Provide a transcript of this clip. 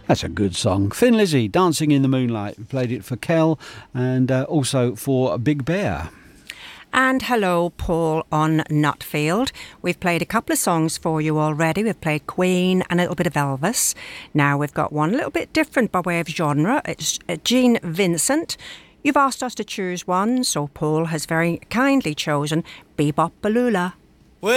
That's a good song. Thin Lizzy, Dancing in the Moonlight. We played it for Kel and also for Big Bear. And hello, Paul on Nutfield. We've played a couple of songs for you already. We've played Queen and a little bit of Elvis. Now we've got one a little bit different by way of genre. It's Gene Vincent. You've asked us to choose one, so Paul has very kindly chosen Bebop Balula.